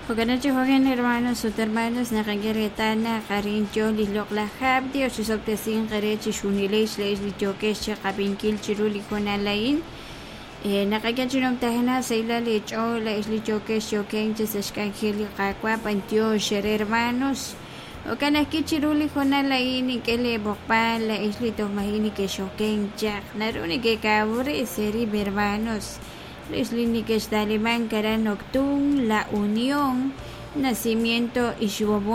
Hoganachi joven hermanos, sus hermanos, Nagaretana, Carincho, Lilokla Habdi, o sus optesin, Garechi, Shunileish, Leish, Lichokesh, Kapinkil, Chiruli, Konalain, Nagachinom Tahena, Seila, Lecho, Leish, Lichokesh, Yokenches, Escangeli, Kakwa, Pantio, Sher hermanos, Okanaki, Chiruli, Konalain, y que le bopa, la isla Tomahini, que Shoken, Jack, Naruni, que Cabure, Seri, hermanos. Leslini que está alemán, cara nocturno, la unión, nacimiento y